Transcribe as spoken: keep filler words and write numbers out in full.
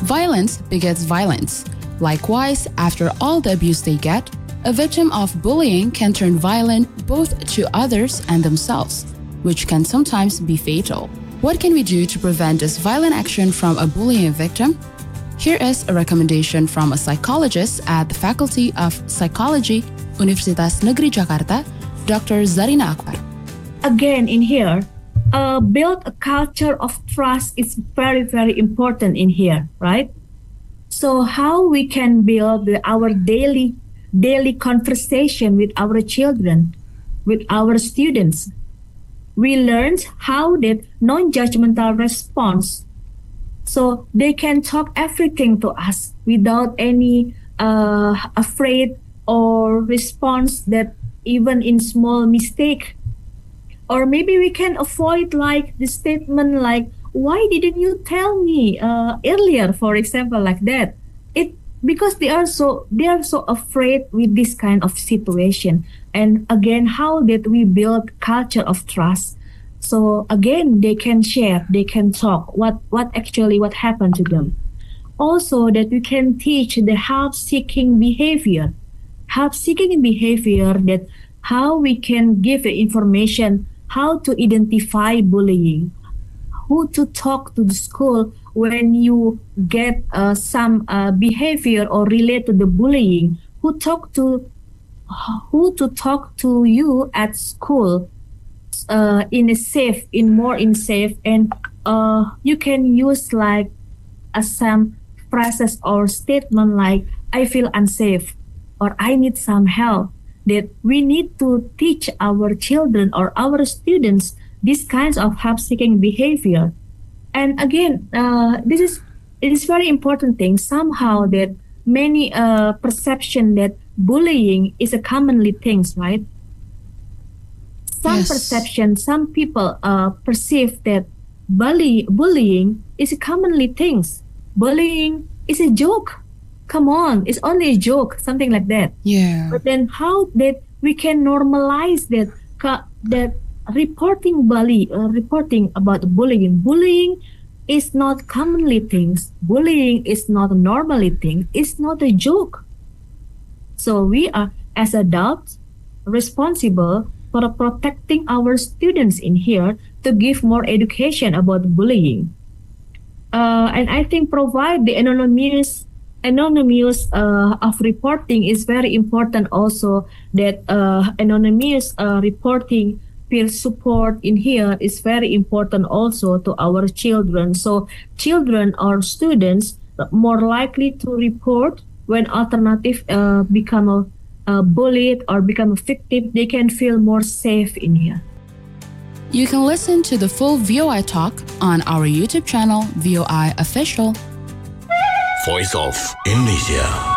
Violence begets violence. Likewise, after all the abuse they get, a victim of bullying can turn violent both to others and themselves, which can sometimes be fatal. What can we do to prevent this violent action from a bullying victim? Here is a recommendation from a psychologist at the Faculty of Psychology, Universitas Negeri Jakarta, Doctor Zarina Akbar. Again, in here, uh, build a culture of trust is very, very important in here, right? So how we can build the, our daily daily conversation with our children, with our students. We learned how that non-judgmental response, so they can talk everything to us without any uh, afraid or response that even in small mistake. Or maybe we can avoid like the statement like, why didn't you tell me uh, earlier, for example, like that. It because they are so they are so afraid with this kind of situation. And again, how did we build culture of trust? So again, they can share, they can talk what what actually what happened to them. Also, that we can teach the help-seeking behavior, help-seeking behavior, that how we can give the information, how to identify bullying, who to talk to the school when you get uh, some uh, behavior or relate to the bullying, who talk to who to talk to you at school uh, in a safe, in more in safe, and uh, you can use like uh, some phrases or statement like I feel unsafe or I need some help. That we need to teach our children or our students these kinds of help-seeking behavior. And again, uh, this is it is very important thing. Somehow that many uh, perception that bullying is a commonly things, right? Some Yes. perception, some people uh, perceive that bully bullying is a commonly things. Bullying is a joke. Come on, it's only a joke, something like that. Yeah. But then how that we can normalize that ca- that reporting bully uh, reporting about bullying. Bullying is not commonly things. Bullying is not a normally thing. It's not a joke. So we are as adults responsible for protecting our students in here to give more education about bullying. Uh, and I think provide the anonymous anonymous uh, of reporting is very important also, that uh, anonymous uh, reporting peer support in here is very important also to our children. So children or students more likely to report when alternative uh, become a, a bullied or become a victim, they can feel more safe in here. You can listen to the full V O I talk on our YouTube channel, V O I Official. Voice of Indonesia.